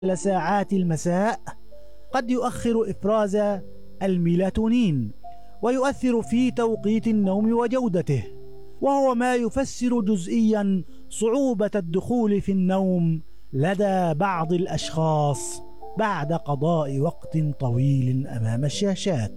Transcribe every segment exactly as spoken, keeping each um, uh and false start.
ساعات المساء قد يؤخر إفراز الميلاتونين ويؤثر في توقيت النوم وجودته، وهو ما يفسر جزئيا صعوبة الدخول في النوم لدى بعض الأشخاص بعد قضاء وقت طويل أمام الشاشات.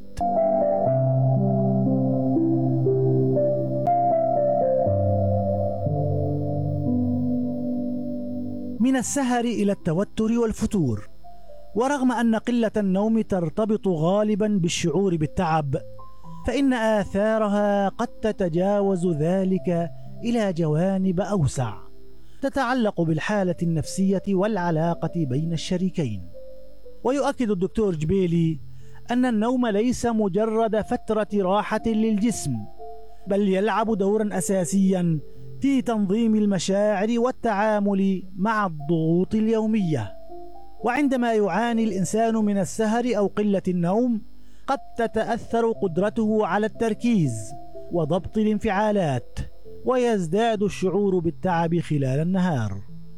من السهر إلى التوتر والفتور. ورغم أن قلة النوم ترتبط غالبا بالشعور بالتعب، فإن آثارها قد تتجاوز ذلك إلى جوانب أوسع تتعلق بالحالة النفسية والعلاقة بين الشريكين. ويؤكد الدكتور جبيلي أن النوم ليس مجرد فترة راحة للجسم، بل يلعب دورا أساسيا في تنظيم المشاعر والتعامل مع الضغوط اليومية. وعندما يعاني الإنسان من السهر أو قلة النوم، قد تتأثر قدرته على التركيز وضبط الانفعالات، ويزداد الشعور بالتعب خلال النهار.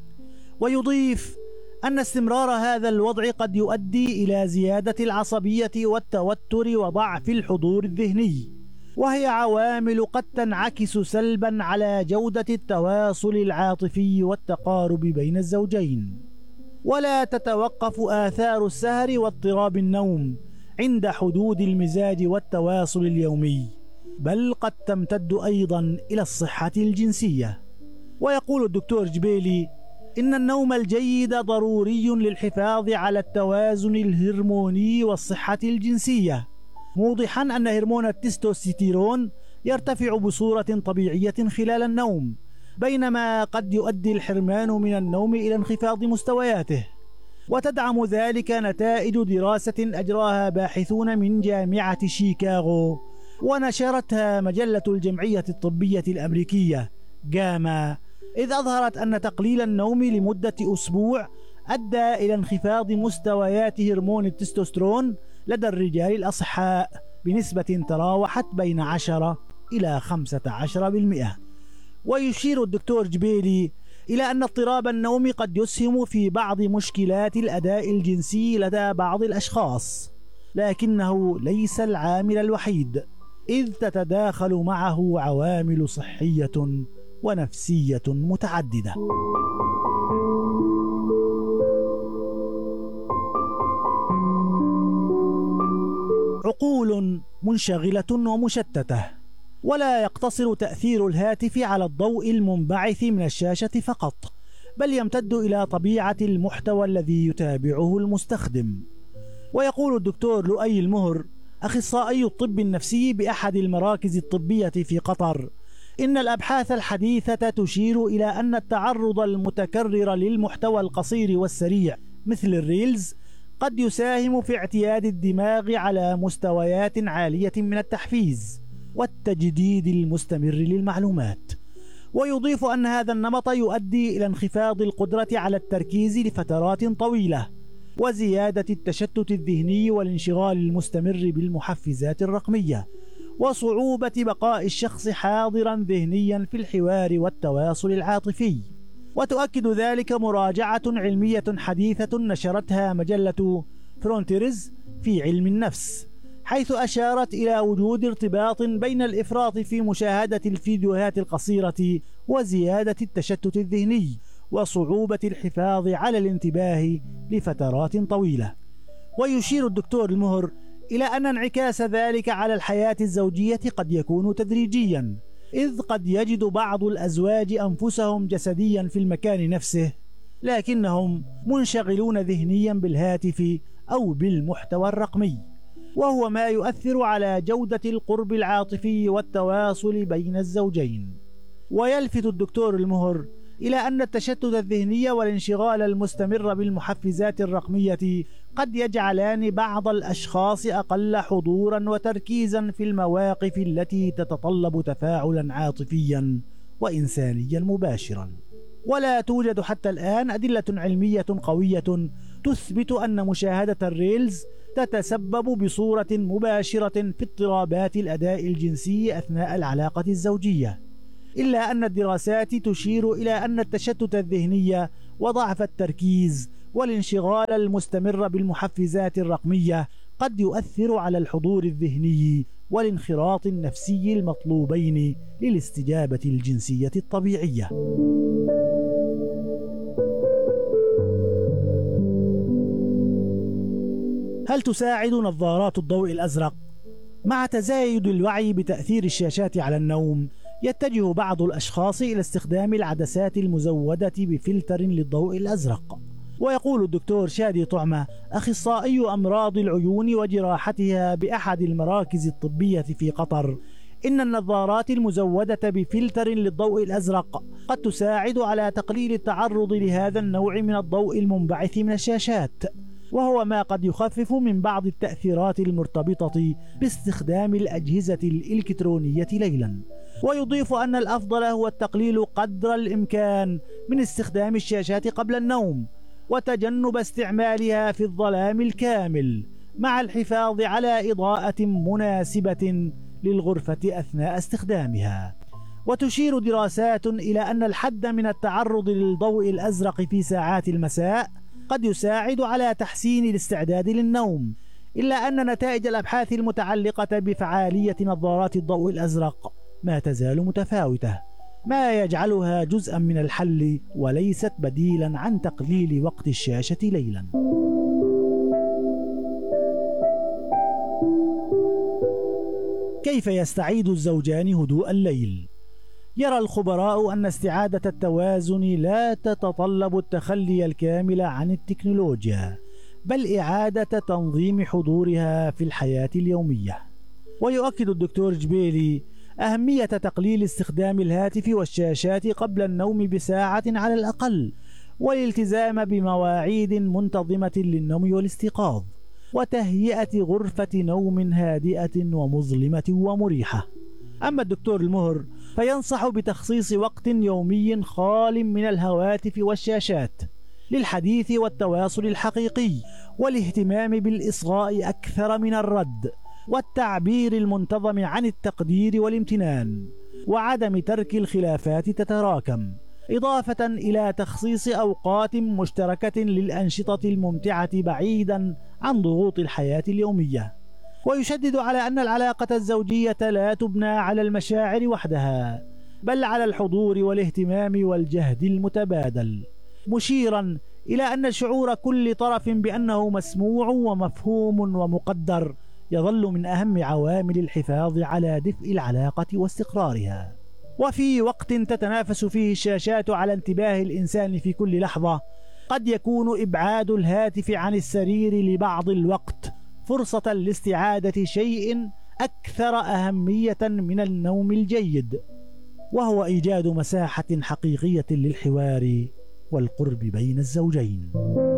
ويضيف أن استمرار هذا الوضع قد يؤدي إلى زيادة العصبية والتوتر وضعف الحضور الذهني، وهي عوامل قد تنعكس سلبا على جودة التواصل العاطفي والتقارب بين الزوجين. ولا تتوقف آثار السهر واضطراب النوم عند حدود المزاج والتواصل اليومي، بل قد تمتد أيضا إلى الصحة الجنسية. ويقول الدكتور جبيلي إن النوم الجيد ضروري للحفاظ على التوازن الهرموني والصحة الجنسية، موضحا أن هرمون التستوستيرون يرتفع بصورة طبيعية خلال النوم، بينما قد يؤدي الحرمان من النوم إلى انخفاض مستوياته. وتدعم ذلك نتائج دراسة أجراها باحثون من جامعة شيكاغو ونشرتها مجلة الجمعية الطبية الأمريكية جاما، إذ أظهرت أن تقليل النوم لمدة أسبوع أدى إلى انخفاض مستويات هرمون التستوستيرون لدى الرجال الأصحاء بنسبة تراوحت بين عشرة إلى خمسة عشر بالمئة. ويشير الدكتور جبيلي إلى أن اضطراب النوم قد يسهم في بعض مشكلات الأداء الجنسي لدى بعض الأشخاص، لكنه ليس العامل الوحيد، إذ تتداخل معه عوامل صحية ونفسية متعددة. عقول منشغلة ومشتتة. ولا يقتصر تأثير الهاتف على الضوء المنبعث من الشاشة فقط، بل يمتد إلى طبيعة المحتوى الذي يتابعه المستخدم. ويقول الدكتور لؤي المهر، أخصائي الطب النفسي بأحد المراكز الطبية في قطر، إن الأبحاث الحديثة تشير إلى أن التعرض المتكرر للمحتوى القصير والسريع مثل الريلز قد يساهم في اعتياد الدماغ على مستويات عالية من التحفيز والتجديد المستمر للمعلومات. ويضيف أن هذا النمط يؤدي إلى انخفاض القدرة على التركيز لفترات طويلة، وزيادة التشتت الذهني والانشغال المستمر بالمحفزات الرقمية، وصعوبة بقاء الشخص حاضرا ذهنيا في الحوار والتواصل العاطفي. وتؤكد ذلك مراجعة علمية حديثة نشرتها مجلة فرونتيرز في علم النفس، حيث أشارت إلى وجود ارتباط بين الإفراط في مشاهدة الفيديوهات القصيرة وزيادة التشتت الذهني وصعوبة الحفاظ على الانتباه لفترات طويلة. ويشير الدكتور المهر إلى أن انعكاس ذلك على الحياة الزوجية قد يكون تدريجيا، إذ قد يجد بعض الأزواج أنفسهم جسديا في المكان نفسه، لكنهم منشغلون ذهنيا بالهاتف أو بالمحتوى الرقمي، وهو ما يؤثر على جودة القرب العاطفي والتواصل بين الزوجين. ويلفت الدكتور المهر إلى أن التشتت الذهني والانشغال المستمر بالمحفزات الرقمية قد يجعلان بعض الأشخاص أقل حضورا وتركيزا في المواقف التي تتطلب تفاعلا عاطفيا وإنسانيا مباشرا. ولا توجد حتى الآن أدلة علمية قوية تثبت أن مشاهدة الريلز تتسبب بصورة مباشرة في اضطرابات الأداء الجنسي أثناء العلاقة الزوجية، إلا أن الدراسات تشير إلى أن التشتت الذهني وضعف التركيز والانشغال المستمر بالمحفزات الرقمية قد يؤثر على الحضور الذهني والانخراط النفسي المطلوبين للاستجابة الجنسية الطبيعية. هل تساعد نظارات الضوء الأزرق؟ مع تزايد الوعي بتأثير الشاشات على النوم، يتجه بعض الأشخاص إلى استخدام العدسات المزودة بفلتر للضوء الأزرق. ويقول الدكتور شادي طعمة، أخصائي أمراض العيون وجراحتها بأحد المراكز الطبية في قطر، إن النظارات المزودة بفلتر للضوء الأزرق قد تساعد على تقليل التعرض لهذا النوع من الضوء المنبعث من الشاشات، وهو ما قد يخفف من بعض التأثيرات المرتبطة باستخدام الأجهزة الإلكترونية ليلا. ويضيف أن الأفضل هو التقليل قدر الإمكان من استخدام الشاشات قبل النوم، وتجنب استعمالها في الظلام الكامل، مع الحفاظ على إضاءة مناسبة للغرفة أثناء استخدامها. وتشير دراسات إلى أن الحد من التعرض للضوء الأزرق في ساعات المساء قد يساعد على تحسين الاستعداد للنوم، إلا أن نتائج الأبحاث المتعلقة بفعالية نظارات الضوء الأزرق ما تزال متفاوتة، ما يجعلها جزءا من الحل وليست بديلا عن تقليل وقت الشاشة ليلا. كيف يستعيد الزوجان هدوء الليل؟ يرى الخبراء أن استعادة التوازن لا تتطلب التخلي الكامل عن التكنولوجيا، بل إعادة تنظيم حضورها في الحياة اليومية. ويؤكد الدكتور جبيلي أهمية تقليل استخدام الهاتف والشاشات قبل النوم بساعة على الأقل، والالتزام بمواعيد منتظمة للنوم والاستيقاظ، وتهيئة غرفة نوم هادئة ومظلمة ومريحة. أما الدكتور المهر فينصح بتخصيص وقت يومي خال من الهواتف والشاشات للحديث والتواصل الحقيقي، والاهتمام بالإصغاء أكثر من الرد، والتعبير المنتظم عن التقدير والامتنان، وعدم ترك الخلافات تتراكم، إضافة إلى تخصيص أوقات مشتركة للأنشطة الممتعة بعيدا عن ضغوط الحياة اليومية. ويشدد على أن العلاقة الزوجية لا تبنى على المشاعر وحدها، بل على الحضور والاهتمام والجهد المتبادل، مشيرا إلى أن شعور كل طرف بأنه مسموع ومفهوم ومقدر يظل من أهم عوامل الحفاظ على دفء العلاقة واستقرارها. وفي وقت تتنافس فيه الشاشات على انتباه الإنسان في كل لحظة، قد يكون إبعاد الهاتف عن السرير لبعض الوقت فرصة لاستعادة شيء أكثر أهمية من النوم الجيد، وهو إيجاد مساحة حقيقية للحوار والقرب بين الزوجين.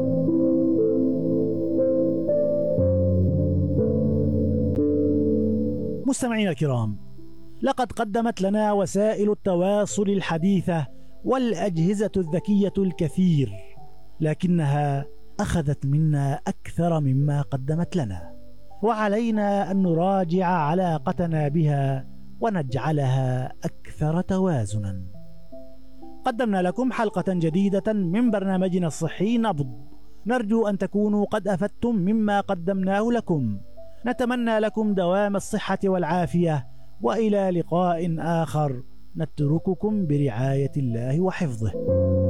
مستمعينا الكرام، لقد قدمت لنا وسائل التواصل الحديثة والأجهزة الذكية الكثير، لكنها أخذت منا أكثر مما قدمت لنا، وعلينا أن نراجع علاقتنا بها ونجعلها أكثر توازنا. قدمنا لكم حلقة جديدة من برنامجنا الصحي نبض، نرجو أن تكونوا قد أفدتم مما قدمناه لكم. نتمنى لكم دوام الصحة والعافية، وإلى لقاء آخر نترككم برعاية الله وحفظه.